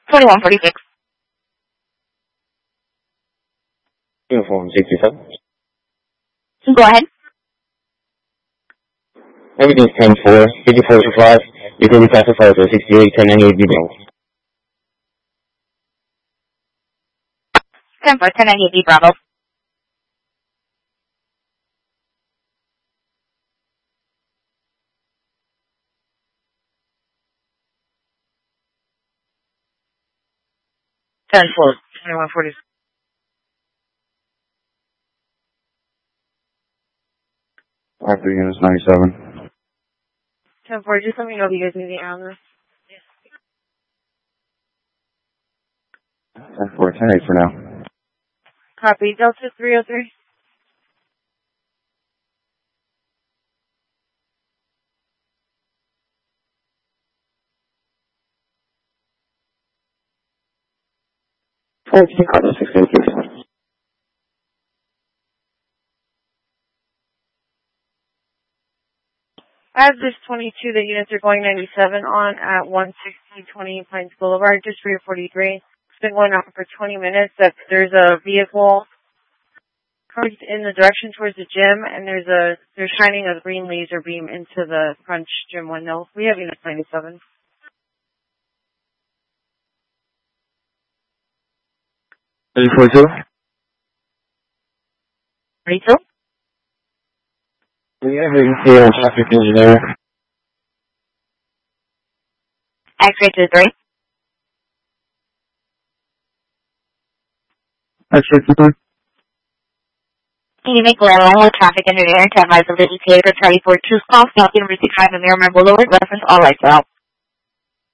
2146. Uniform 67. Go ahead. Everything's 10-4, 5425. You can be classified for 68, 1098 B-Bravo. 10-4, 1098 B Bravo. Ten four 2140. After units 97. 10-4, just let me know if you guys need any on this. 10-4, 10-8 for now. Copy. Delta 303. Cargo 686. As this 22, the units are going 97 on at 16020 Pines Boulevard, just 343. It's been going on for 20 minutes. There's a vehicle coming in the direction towards the gym, and they're shining a green laser beam into the Crunch gym window. We have units 97. 842. 32. We have a here traffic engineer. X-ray 23. X-ray 23. Can you make along with traffic engineer to advise of the ETA for Charlie 42 call, South University Drive and Miramar Boulevard, reference all lights out.